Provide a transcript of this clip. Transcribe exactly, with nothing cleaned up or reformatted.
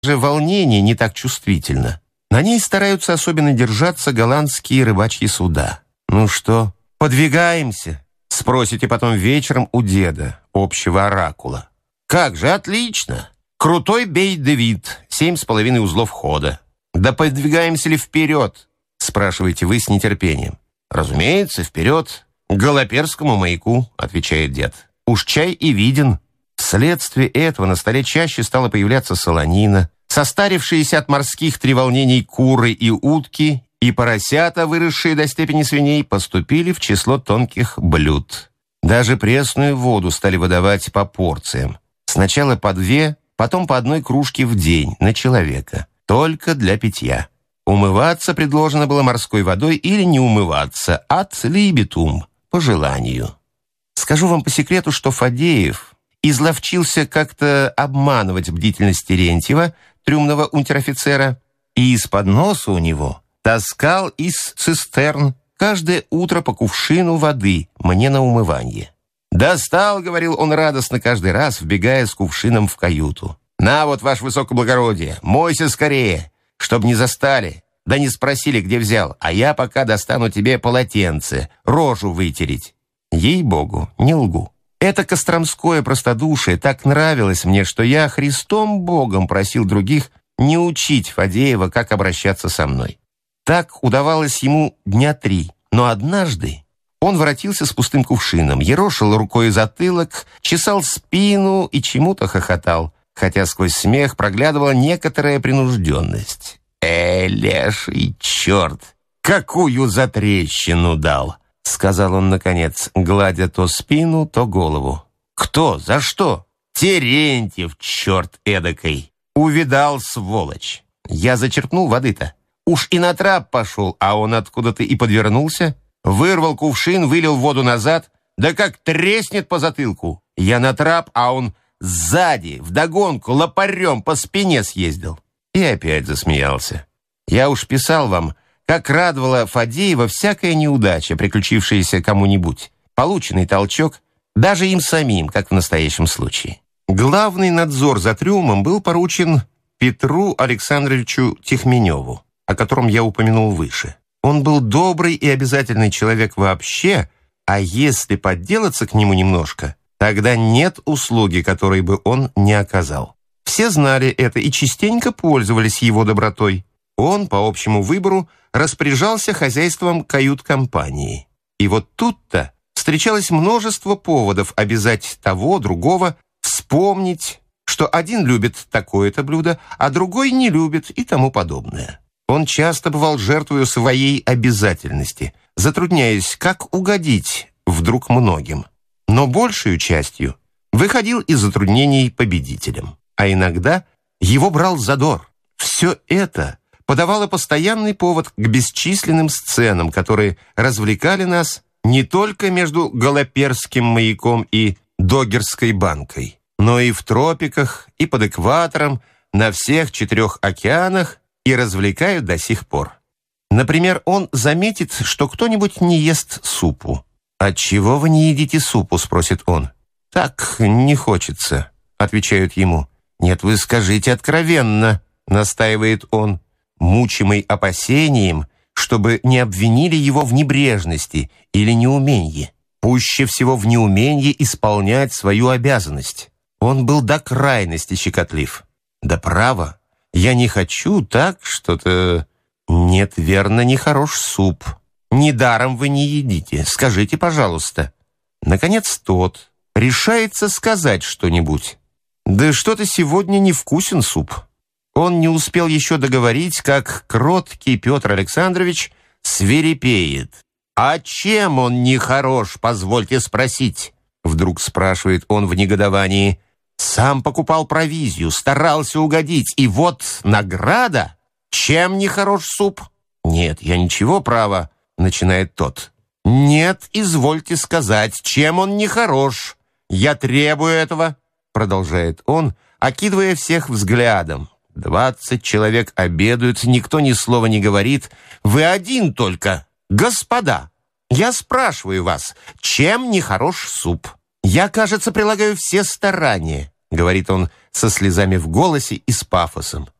же волнение не так чувствительно. На ней стараются особенно держаться голландские рыбачьи суда. «Ну что, подвигаемся?» — спросите потом вечером у деда, общего оракула. «Как же, отлично! Крутой бей-де-вид, семь с половиной узлов хода. Да подвигаемся ли вперед?» — спрашиваете вы с нетерпением. «Разумеется, вперед, к Голоперскому маяку», — отвечает дед. «Уж чай и виден». Вследствие этого на столе чаще стала появляться солонина, состарившиеся от морских треволнений куры и утки, и поросята, выросшие до степени свиней, поступили в число тонких блюд. Даже пресную воду стали выдавать по порциям. Сначала по две, потом по одной кружке в день на человека, только для питья. Умываться предложено было морской водой или не умываться, от либитум, по желанию. Скажу вам по секрету, что Фадеев изловчился как-то обманывать бдительность Терентьева, трюмного унтер-офицера, и из-под носа у него таскал из цистерн каждое утро по кувшину воды мне на умывание. «Достал», — говорил он радостно каждый раз, вбегая с кувшином в каюту. «На вот, ваше высокоблагородие, мойся скорее, чтоб не застали, да не спросили, где взял, а я пока достану тебе полотенце, рожу вытереть». Ей-богу, не лгу. Это костромское простодушие так нравилось мне, что я Христом Богом просил других не учить Фадеева, как обращаться со мной. Так удавалось ему дня три, но однажды он воротился с пустым кувшином, ерошил рукой затылок, чесал спину и чему-то хохотал, хотя сквозь смех проглядывала некоторая принужденность. «Э, леший черт, какую затрещину дал!» — сказал он, наконец, гладя то спину, то голову. «Кто? За что?» «Терентьев, черт эдакой! Увидал, сволочь! Я зачерпнул воды-то. Уж и на трап пошел, а он откуда-то и подвернулся. Вырвал кувшин, вылил воду назад, да как треснет по затылку. Я на трап, а он сзади, вдогонку, лопарем по спине съездил». И опять засмеялся. «Я уж писал вам, как радовала Фадеева всякая неудача, приключившаяся кому-нибудь, полученный толчок, даже им самим, как в настоящем случае. Главный надзор за трюмом был поручен Петру Александровичу Тихменеву, о котором я упомянул выше. Он был добрый и обязательный человек вообще, а если подделаться к нему немножко, тогда нет услуги, которой бы он не оказал. Все знали это и частенько пользовались его добротой. Он, по общему выбору, распоряжался хозяйством кают-компании. И вот тут-то встречалось множество поводов обязать того, другого, вспомнить, что один любит такое-то блюдо, а другой не любит и тому подобное. Он часто бывал жертвою своей обязательности, затрудняясь, как угодить вдруг многим. Но большую частью выходил из затруднений победителем. А иногда его брал задор. Все это подавало постоянный повод к бесчисленным сценам, которые развлекали нас не только между Голоперским маяком и Догерской банкой, но и в тропиках, и под экватором, на всех четырех океанах, и развлекают до сих пор. Например, он заметит, что кто-нибудь не ест супу. «Отчего вы не едите супу?» — спросит он. «Так, не хочется», — отвечают ему. «Нет, вы скажите откровенно», — настаивает он, мучимый опасением, чтобы не обвинили его в небрежности или неумении. Пуще всего в неумении исполнять свою обязанность. Он был до крайности щекотлив. «Да право, я не хочу так что-то...» «Нет, верно, нехорош суп. Недаром вы не едите. Скажите, пожалуйста». Наконец тот решается сказать что-нибудь. «Да что-то сегодня невкусен суп». Он не успел еще договорить, как кроткий Петр Александрович свирепеет. «А чем он нехорош, позвольте спросить?» Вдруг спрашивает он в негодовании. «Сам покупал провизию, старался угодить, и вот награда. Чем нехорош суп?» «Нет, я ничего, право», — начинает тот. «Нет, извольте сказать, чем он нехорош. Я требую этого», — продолжает он, окидывая всех взглядом. «Двадцать человек обедают, никто ни слова не говорит. Вы один только. Господа, я спрашиваю вас, чем нехорош суп? Я, кажется, прилагаю все старания», — говорит он со слезами в голосе и с пафосом.